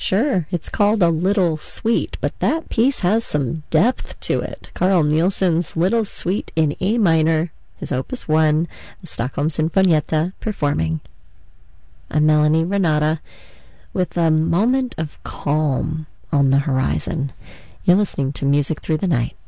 Sure, it's called A Little Suite, but that piece has some depth to it. Carl Nielsen's Little Suite in A minor, his Opus 1, the Stockholm Sinfonietta, performing. I'm Melanie Renata with a moment of calm on the horizon. You're listening to Music Through the Night.